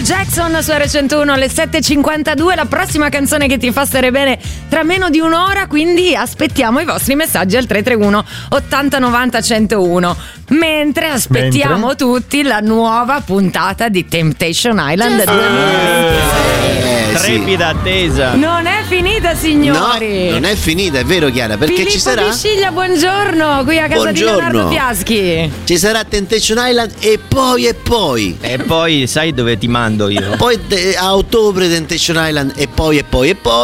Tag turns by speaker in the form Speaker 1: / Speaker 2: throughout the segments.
Speaker 1: Jackson su R101 alle 7.52, la prossima canzone che ti fa stare bene tra meno di un'ora, quindi aspettiamo i vostri messaggi al 331 80 90 101. Mentre aspettiamo tutti la nuova puntata di Temptation Island 2026.
Speaker 2: Trepida attesa.
Speaker 1: Non è finita, signori.
Speaker 3: No, non è finita, è vero, Chiara, perché
Speaker 1: Filippo
Speaker 3: ci sarà
Speaker 1: Pisciglia, buongiorno, qui a casa di Leonardo Fiaschi.
Speaker 3: Ci sarà Temptation Island e poi
Speaker 2: E poi sai dove ti mando io?
Speaker 3: poi a ottobre Temptation Island e poi
Speaker 2: Ecco.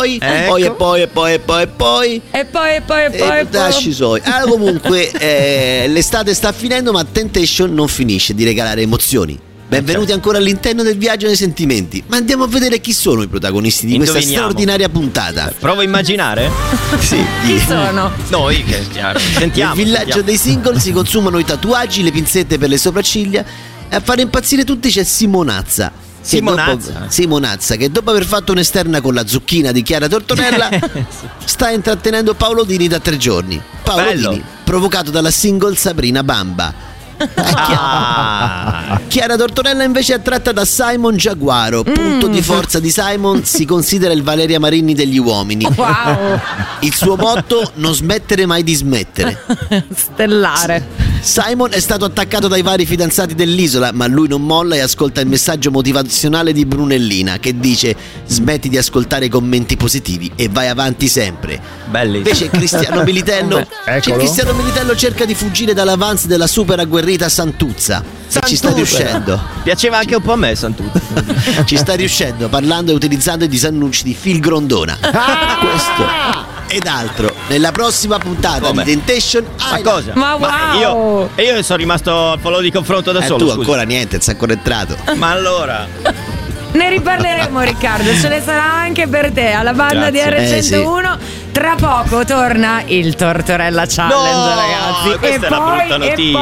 Speaker 3: lasci suoi. Comunque l'estate sta finendo, ma Temptation non finisce di regalare emozioni. Benvenuti ancora all'interno del viaggio nei sentimenti. Ma andiamo a vedere chi sono i protagonisti di questa straordinaria puntata.
Speaker 2: Provo a immaginare?
Speaker 3: Sì.
Speaker 1: Chi sono?
Speaker 2: Noi, che chiaro. Sentiamo.
Speaker 3: Nel villaggio dei single si consumano i tatuaggi, le pinzette per le sopracciglia e a fare impazzire tutti c'è Simonazza. Simonazza, che dopo aver fatto un'esterna con la zucchina di Chiara Tortorella sta intrattenendo Paolo Dini da 3 giorni. Paolo Dini, provocato dalla single Sabrina Bamba. Chiara Tortorella invece è attratta da Simon Giaguaro. Punto di forza di Simon si considera il Valeria Marini degli uomini.
Speaker 1: Wow.
Speaker 3: Il suo motto: non smettere mai di smettere.
Speaker 1: Stellare.
Speaker 3: Simon è stato attaccato dai vari fidanzati dell'isola, ma lui non molla e ascolta il messaggio motivazionale di Brunellina, che dice: smetti di ascoltare i commenti positivi e vai avanti sempre.
Speaker 2: Bellissimo.
Speaker 3: Invece Cristiano Militello cerca di fuggire dall'avance della super agguerrita Santuzza. E ci sta riuscendo.
Speaker 2: Piaceva anche un po' a me Santuzza.
Speaker 3: Ci sta riuscendo parlando e utilizzando i disannunci di Phil Grondona. Questo ed altro nella prossima puntata di Temptation Island.
Speaker 2: Ma cosa?
Speaker 1: Ma wow.
Speaker 2: Io sono rimasto al follow di confronto da solo.
Speaker 3: Tu
Speaker 2: scusa.
Speaker 3: ancora niente, non sei ancora entrato.
Speaker 2: Ma allora
Speaker 1: Ne riparleremo, Riccardo, ce ne sarà anche per te alla banda di R101. Tra poco torna il Tortorella Challenge, ragazzi.
Speaker 2: Questa è una brutta notizia.